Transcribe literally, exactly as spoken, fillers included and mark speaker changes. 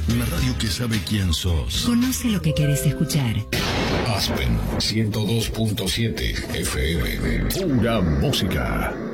Speaker 1: La radio que sabe quién sos.
Speaker 2: Conoce lo que querés escuchar.
Speaker 1: Aspen ciento dos punto siete F M. Pura música.